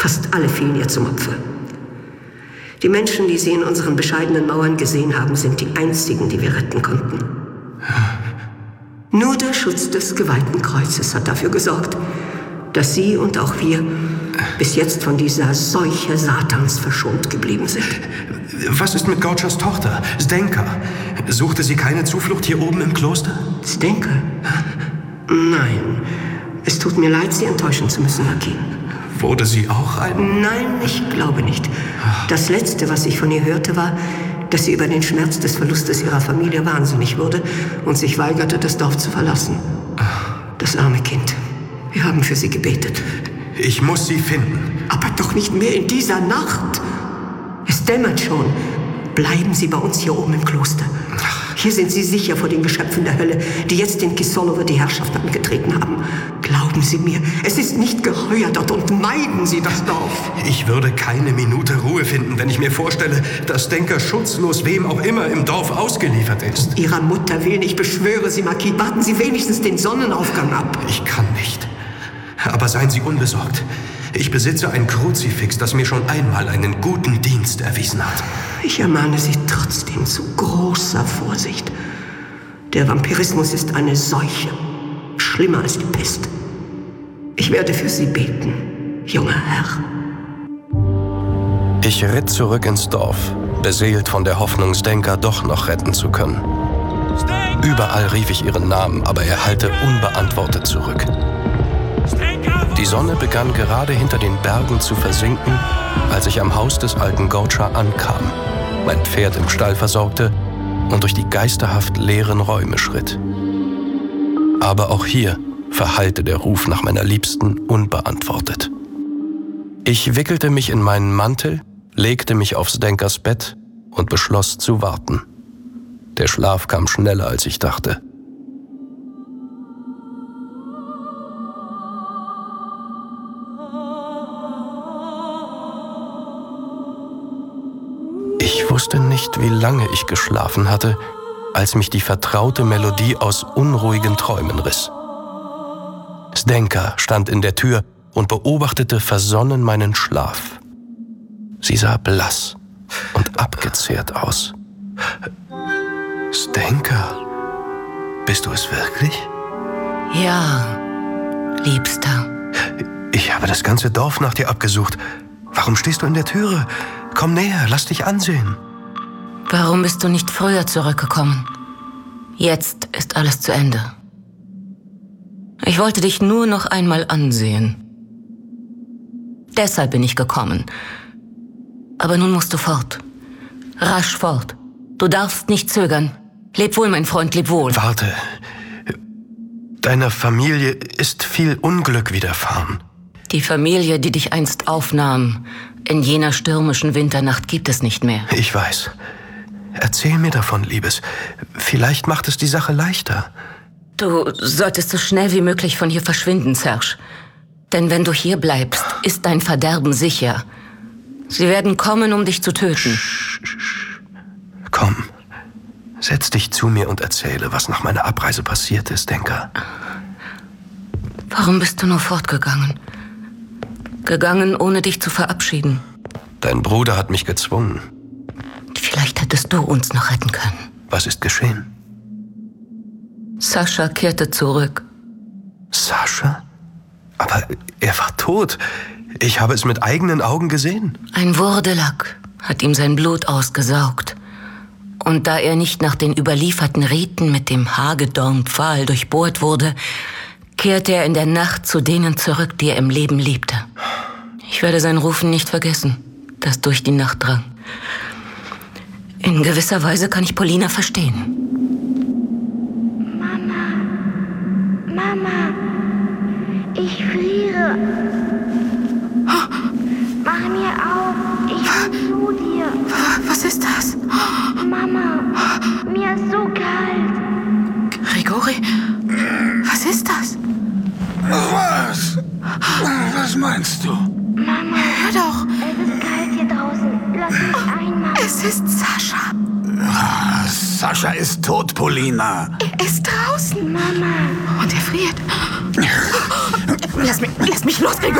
Fast alle fielen ihr zum Opfer. Die Menschen, die sie in unseren bescheidenen Mauern gesehen haben, sind die einzigen, die wir retten konnten. Nur der Schutz des geweihten Kreuzes hat dafür gesorgt, dass Sie und auch wir bis jetzt von dieser Seuche Satans verschont geblieben sind. Was ist mit Gorchas Tochter, Zdenka? Suchte sie keine Zuflucht hier oben im Kloster? Zdenka? Nein. Es tut mir leid, Sie enttäuschen zu müssen, Marquis. Wurde sie auch ein... Nein, ich glaube nicht. Das Letzte, was ich von ihr hörte, war, dass sie über den Schmerz des Verlustes ihrer Familie wahnsinnig wurde und sich weigerte, das Dorf zu verlassen. Das arme Kind. Wir haben für sie gebetet. Ich muss sie finden. Aber doch nicht mehr in dieser Nacht. Es dämmert schon. Bleiben Sie bei uns hier oben im Kloster. Hier sind Sie sicher vor den Geschöpfen der Hölle, die jetzt in Kisolovo die Herrschaft angetreten haben. Glauben Sie mir, es ist nicht geheuer dort und meiden Sie das Dorf. Ich würde keine Minute Ruhe finden, wenn ich mir vorstelle, dass Zdenka schutzlos wem auch immer im Dorf ausgeliefert ist. Ihrer Mutter willen, ich beschwöre Sie, Marquis, warten Sie wenigstens den Sonnenaufgang ab. Ich kann nicht. Aber seien Sie unbesorgt. Ich besitze ein Kruzifix, das mir schon einmal einen guten Dienst erwiesen hat. Ich ermahne Sie trotzdem zu großer Vorsicht. Der Vampirismus ist eine Seuche. Schlimmer als die Pest. Ich werde für Sie beten, junger Herr. Ich ritt zurück ins Dorf, beseelt von der Hoffnung, Zdenka doch noch retten zu können. Überall rief ich ihren Namen, aber er hallte unbeantwortet zurück. Die Sonne begann gerade hinter den Bergen zu versinken, als ich am Haus des alten Gorcha ankam, mein Pferd im Stall versorgte und durch die geisterhaft leeren Räume schritt. Aber auch hier verhallte der Ruf nach meiner Liebsten unbeantwortet. Ich wickelte mich in meinen Mantel, legte mich auf Zdenkas Bett und beschloss zu warten. Der Schlaf kam schneller, als ich dachte. Ich wusste nicht, wie lange ich geschlafen hatte, als mich die vertraute Melodie aus unruhigen Träumen riss. Zdenka stand in der Tür und beobachtete versonnen meinen Schlaf. Sie sah blass und abgezehrt aus. Zdenka, bist du es wirklich? Ja, Liebster. Ich habe das ganze Dorf nach dir abgesucht. Warum stehst du in der Türe? Komm näher, lass dich ansehen. Warum bist du nicht früher zurückgekommen? Jetzt ist alles zu Ende. Ich wollte dich nur noch einmal ansehen. Deshalb bin ich gekommen. Aber nun musst du fort. Rasch fort. Du darfst nicht zögern. Leb wohl, mein Freund, leb wohl. Warte. Deiner Familie ist viel Unglück widerfahren. Die Familie, die dich einst aufnahm, in jener stürmischen Winternacht, gibt es nicht mehr. Ich weiß. Erzähl mir davon, Liebes. Vielleicht macht es die Sache leichter. Du solltest so schnell wie möglich von hier verschwinden, Serge. Denn wenn du hier bleibst, ist dein Verderben sicher. Sie werden kommen, um dich zu töten. Komm, setz dich zu mir und erzähle, was nach meiner Abreise passiert ist, Zdenka. Warum bist du nur fortgegangen? Gegangen, ohne dich zu verabschieden. Dein Bruder hat mich gezwungen. Vielleicht hättest du uns noch retten können. Was ist geschehen? Sascha kehrte zurück. Sascha? Aber er war tot. Ich habe es mit eigenen Augen gesehen. Ein Wurdelak hat ihm sein Blut ausgesaugt. Und da er nicht nach den überlieferten Riten mit dem Hagedornpfahl durchbohrt wurde, kehrte er in der Nacht zu denen zurück, die er im Leben liebte. Ich werde sein Rufen nicht vergessen, das durch die Nacht drang. In gewisser Weise kann ich Polina verstehen. Mama, ich friere. Mach mir auf, ich will zu dir. Was ist das? Mama, mir ist so kalt. Grigori, was ist das? Was? Was meinst du? Mama, Hör doch, es ist kalt hier draußen. Lass mich einmal. es ist Sascha. Sascha ist tot, Polina. Er ist draußen. Mama. Und er friert. Lass mich los, Grigori.